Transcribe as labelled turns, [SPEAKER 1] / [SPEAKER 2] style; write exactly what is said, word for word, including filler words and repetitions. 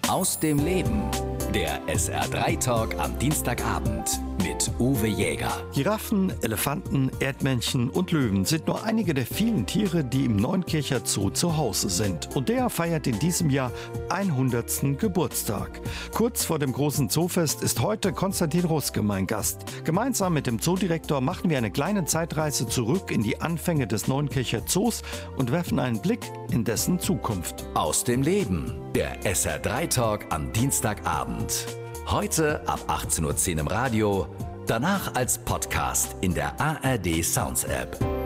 [SPEAKER 1] Aus dem Leben. Der S R drei Talk am Dienstagabend mit Uwe Jäger.
[SPEAKER 2] Giraffen, Elefanten, Erdmännchen und Löwen sind nur einige der vielen Tiere, die im Neunkircher Zoo zu Hause sind. Und der feiert in diesem Jahr hundertsten Geburtstag. Kurz vor dem großen Zoofest ist heute Konstantin Ruske mein Gast. Gemeinsam mit dem Zoodirektor machen wir eine kleine Zeitreise zurück in die Anfänge des Neunkircher Zoos und werfen einen Blick in dessen Zukunft.
[SPEAKER 1] Aus dem Leben. Der S R drei Talk am Dienstagabend. Heute ab achtzehn Uhr zehn im Radio, danach als Podcast in der A R D Sounds App.